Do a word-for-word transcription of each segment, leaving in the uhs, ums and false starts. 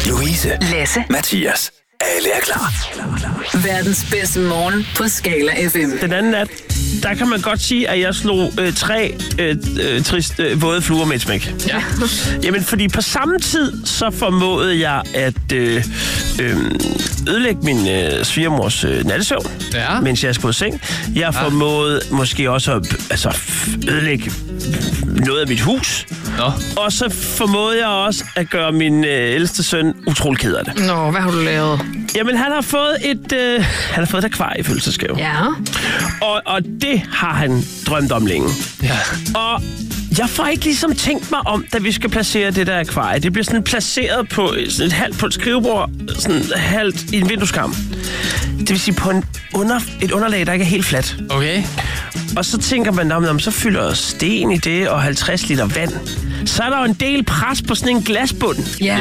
Louise, Lasse, Mathias. Alle er klar. verdens bedste morgen på Skala F M. Den anden nat, der kan man godt sige, at jeg slog øh, tre øh, øh, trist øh, våde fluer med et smæk. Ja. Jamen, fordi på samme tid, så formåede jeg at øh, øh, ødelægge min øh, svigermors øh, nattesøvn, Ja. mens jeg skulle i seng. Jeg formåede måske også at altså, ødelægge noget af mit hus. Nå. Og så formåede jeg også at gøre min øh, ældste søn utrolig ked af det. Nå, hvad har du lavet? Jamen, han har fået et, øh, han har fået et akvarie i fødselsdagsgave. Ja. Og, og det har han drømt om længe. Ja. Og jeg får ikke ligesom tænkt mig om, da vi skal placere det der akvarie. Det bliver sådan placeret på sådan et halvt på et skrivebord, sådan halvt i en vindueskarm. Det vil sige på en under, et underlag, der ikke er helt fladt. Okay. Og så tænker man, om så fylder sten i det og halvtreds liter vand. Så er der jo en del pres på sådan en glasbund. Ja.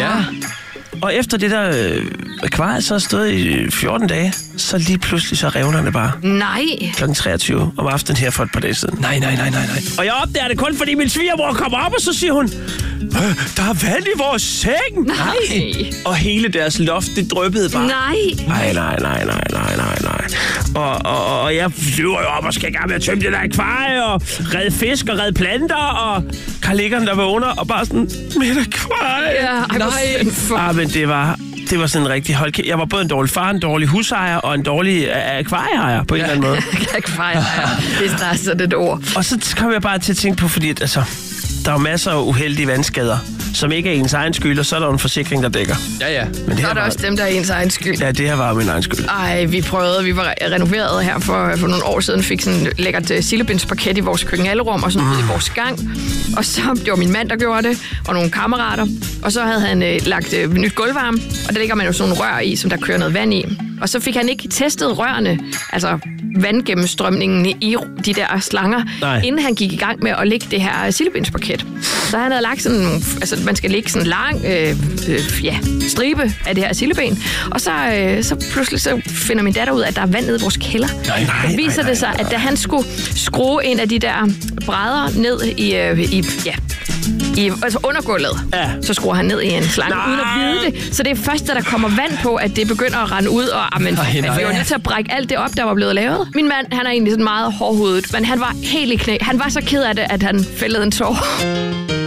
Og efter det der øh, akvarie så har stået i fjorten dage, så lige pludselig så revner det bare. Nej. klokken treogtyve om aftenen her for et par dage siden. Nej, nej, nej, nej, nej. Og jeg opdager det kun, fordi min svigermor kommer op, og så siger hun, øh, der er vand i vores seng. Nej. Og hele deres loft, det dryppede bare. Nej. Nej, nej, nej, nej, nej, nej, nej. Og, og, og jeg flyver jo op og skal i gang med at tømme det der akvarie, og redde fisk og redde planter, og Karl Eggeren, der vågner, og bare sådan, mit akvarie. Ja, ej, nej. For... Ah, men det var... Det var sådan en rigtig hold. Jeg var både en dårlig far, en dårlig husejer og en dårlig øh, akvarieejer på en ja. eller anden måde. Akvarieejer. Det er snart sådan et ord. Og så kom jeg bare til at tænke på, fordi at, altså, der er jo masser af uheldige vandskader, som ikke er ens egen skyld, og så er der en forsikring, der dækker. Ja, ja. Men det Så her er der var, også dem, der er ens egen skyld. Ja, det her var min egen skyld. Ej, vi prøvede, vi var renoveret her for, for nogle år siden, fik sådan et lækkert uh, sillebindsparket i vores køkkenalrum og sådan noget mm. i vores gang. Og så, det var min mand, der gjorde det, og nogle kammerater. Og så havde han uh, lagt uh, nyt gulvvarme, og der ligger man jo sådan nogle rør i, som der kører noget vand i. Og så fik han ikke testet rørene, altså vandgennemstrømningen i de der slanger, Nej. inden han gik i gang med at lægge det her sillebindsparket. Så han havde lagt sådan nogle, altså man skal lægge sådan en lang øh, øh, ja, stribe af det her silleben. Og så, øh, så pludselig så finder min datter ud af, at der er vand nede i vores kælder. Nej, nej, så viser nej, det sig, nej, nej. at da han skulle skrue en af de der brædder ned i, øh, i ja, i, altså undergulvet, Ja. så skruer han ned i en slange, Nej. uden at vide det. Så det er først, da der kommer vand på, at det begynder at rende ud, og amen, Nej, nej. vi var nødt til at brække alt det op, der var blevet lavet. Min mand, han er egentlig sådan meget hårdhudet, men han var helt i knæ. Han var så ked af det, at han fældede en tår.